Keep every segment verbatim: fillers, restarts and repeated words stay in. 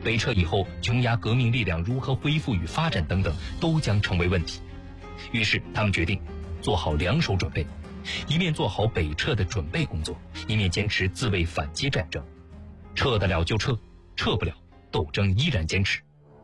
北撤以后，琼崖革命力量如何恢复与发展等等，都将成为问题。于是他们决定做好两手准备，一面做好北撤的准备工作，一面坚持自卫反击战争。撤得了就撤，撤不了，斗争依然坚持。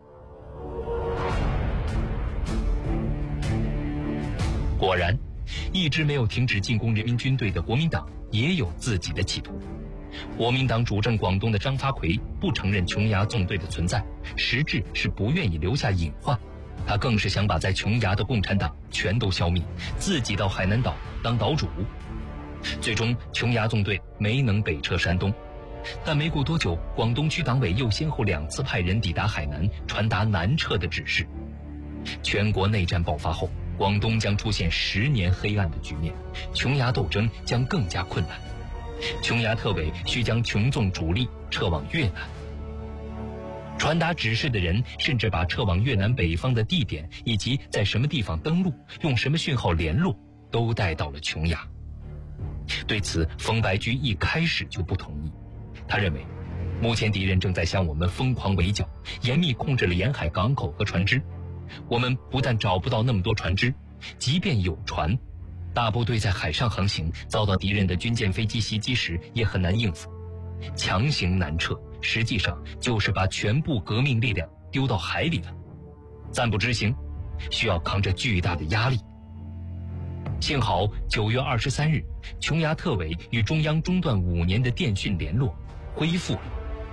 果然，一直没有停止进攻人民军队的国民党也有自己的企图。国民党主政广东的张发奎不承认琼崖纵队的存在，实质是不愿意留下隐患。他更是想把在琼崖的共产党全都消灭，自己到海南岛当岛主。最终，琼崖纵队没能北撤山东，但没过多久，广东区党委又先后两次派人抵达海南，传达南撤的指示。全国内战爆发后，广东将出现十年黑暗的局面，琼崖斗争将更加困难。琼崖特委需将琼纵主力撤往越南。传达指示的人甚至把撤往越南北方的地点以及在什么地方登陆、用什么讯号联络都带到了琼崖。对此，冯白驹一开始就不同意。他认为，目前敌人正在向我们疯狂围剿，严密控制了沿海港口和船只。我们不但找不到那么多船只，即便有船，大部队在海上航行，遭到敌人的军舰、飞机袭击时也很难应付。强行南撤，实际上就是把全部革命力量丢到海里了。暂不执行，需要扛着巨大的压力。幸好九月二十三日，琼崖特委与中央中断五年的电讯联络恢复了。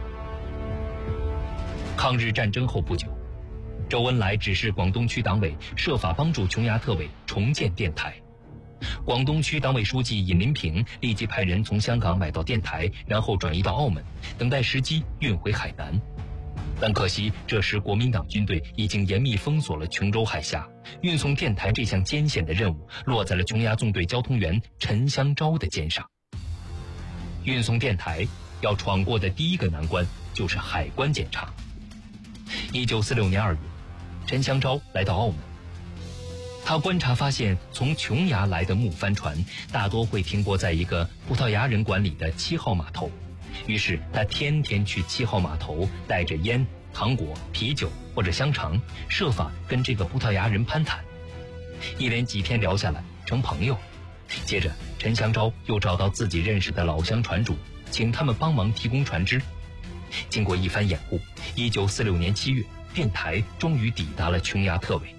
抗日战争后不久，周恩来指示广东区党委设法帮助琼崖特委重建电台。广东区党委书记尹林平立即派人从香港买到电台，然后转移到澳门，等待时机运回海南。但可惜，这时国民党军队已经严密封锁了琼州海峡，运送电台这项艰险的任务落在了琼崖纵队交通员陈香昭的肩上。运送电台要闯过的第一个难关就是海关检查。一九四六年二月，陈香昭来到澳门，他观察发现，从琼崖来的木帆船大多会停泊在一个葡萄牙人管理的七号码头。于是他天天去七号码头，带着烟、糖果、啤酒或者香肠，设法跟这个葡萄牙人攀谈。一连几天聊下来，成朋友。接着，陈香昭又找到自己认识的老乡船主，请他们帮忙提供船只。经过一番掩护，一九四六年七月，电台终于抵达了琼崖特委。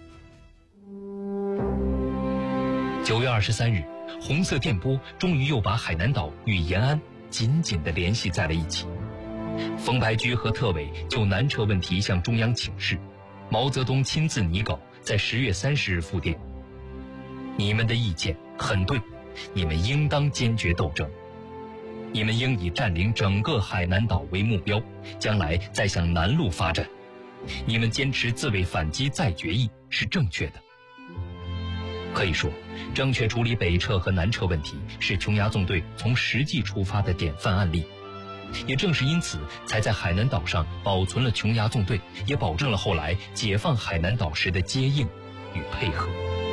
九月二十三日，红色电波终于又把海南岛与延安紧紧地联系在了一起。冯白驹和特委就南撤问题向中央请示，毛泽东亲自拟稿，在十月三十日复电：你们的意见很对，你们应当坚决斗争，你们应以占领整个海南岛为目标，将来再向南路发展。你们坚持自卫反击再决议是正确的。可以说，正确处理北撤和南撤问题是琼崖纵队从实际出发的典范案例。也正是因此，才在海南岛上保存了琼崖纵队，也保证了后来解放海南岛时的接应与配合。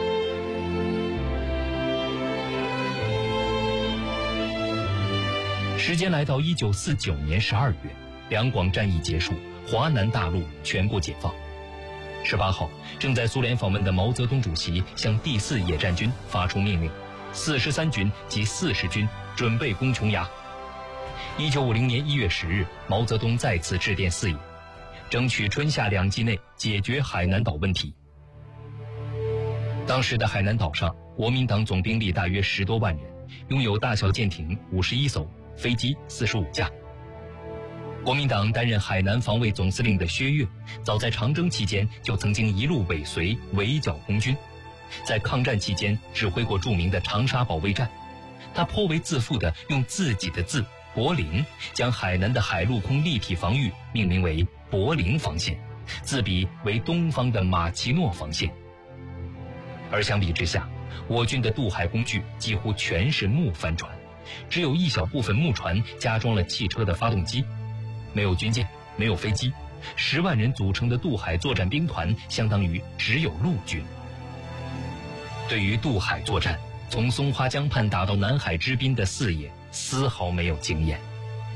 时间来到一九四九年十二月，两广战役结束，华南大陆全国解放。十八号，正在苏联访问的毛泽东主席向第四野战军发出命令，四十三军及四十军准备攻琼崖。一九五零年一月十日，毛泽东再次致电四野，争取春夏两季内解决海南岛问题。当时的海南岛上，国民党总兵力大约十多万人，拥有大小舰艇五十一艘，飞机四十五架。国民党担任海南防卫总司令的薛岳，早在长征期间就曾经一路尾随围剿红军，在抗战期间指挥过著名的长沙保卫战。他颇为自负地用自己的字柏林，将海南的海陆空立体防御命名为柏林防线，自比为东方的马奇诺防线。而相比之下，我军的渡海工具几乎全是木帆船，只有一小部分木船加装了汽车的发动机。没有军舰，没有飞机，十万人组成的渡海作战兵团相当于只有陆军。对于渡海作战，从松花江畔打到南海之滨的四野丝毫没有经验。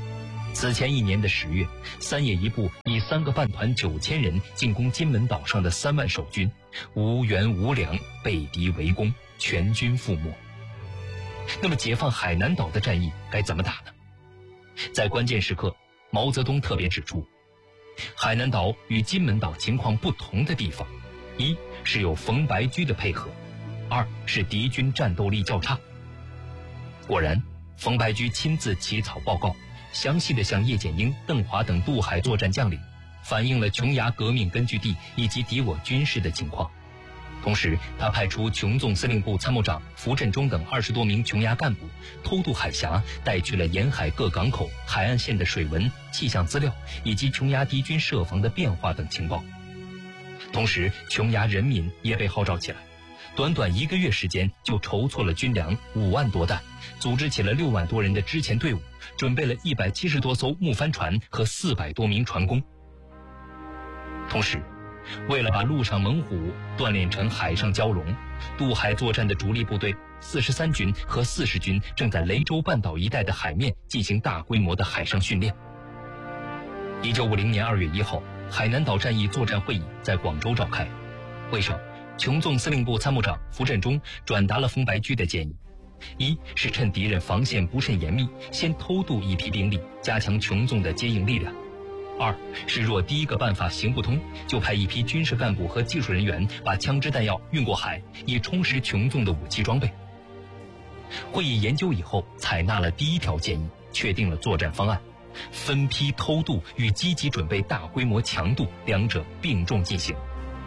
此前一年的十月，三野一部以三个半团九千人进攻金门岛上的三万守军，无援无粮，被敌围攻，全军覆没。那么解放海南岛的战役该怎么打呢？在关键时刻，毛泽东特别指出，海南岛与金门岛情况不同的地方，一是有冯白驹的配合，二是敌军战斗力较差。果然，冯白驹亲自起草报告，详细地向叶剑英、邓华等渡海作战将领反映了琼崖革命根据地以及敌我军事的情况。同时，他派出琼纵司令部参谋长符振中等二十多名琼崖干部偷渡海峡，带去了沿海各港口、海岸线的水文、气象资料以及琼崖敌军设防的变化等情报。同时，琼崖人民也被号召起来，短短一个月时间就筹措了军粮五万多担，组织起了六万多人的支前队伍，准备了一百七十多艘木帆船和四百多名船工。同时，为了把陆上猛虎锻炼成海上蛟龙，渡海作战的主力部队四十三军和四十军正在雷州半岛一带的海面进行大规模的海上训练。一九五零年二月一号，海南岛战役作战会议在广州召开，会上琼纵司令部参谋长符振中转达了冯白驹的建议：一是趁敌人防线不甚严密，先偷渡一批兵力，加强琼纵的接应力量；二是若第一个办法行不通，就派一批军事干部和技术人员把枪支弹药运过海，以充实琼纵的武器装备。会议研究以后，采纳了第一条建议，确定了作战方案：分批偷渡与积极准备大规模强渡两者并重进行。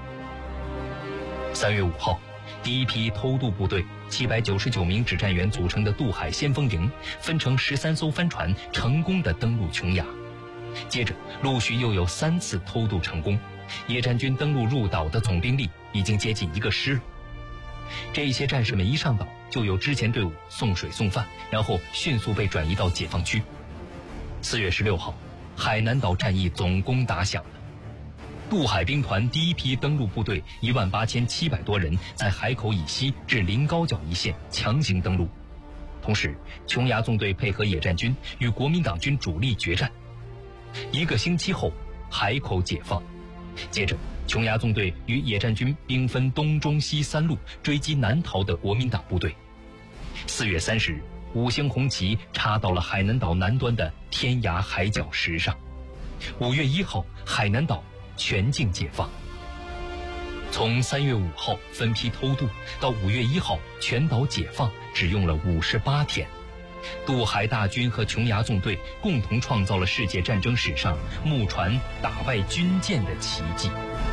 三月五号，第一批偷渡部队七百九十九名指战员组成的渡海先锋营，分成十三艘帆船，成功的登陆琼崖。接着，陆续又有三次偷渡成功，野战军登陆入岛的总兵力已经接近一个师了。这些战士们一上岛，就有支前队伍送水送饭，然后迅速被转移到解放区。四月十六号，海南岛战役总攻打响了。渡海兵团第一批登陆部队一万八千七百多人，在海口以西至临高角一线强行登陆。同时，琼崖纵队配合野战军与国民党军主力决战。一个星期后，海口解放。接着，琼崖纵队与野战军兵分东中西三路追击南逃的国民党部队。四月三十日，五星红旗插到了海南岛南端的天涯海角石上。五月一号，海南岛全境解放。从三月五号分批偷渡到五月一号全岛解放，只用了五十八天。渡海大军和琼崖纵队共同创造了世界战争史上木船打败军舰的奇迹。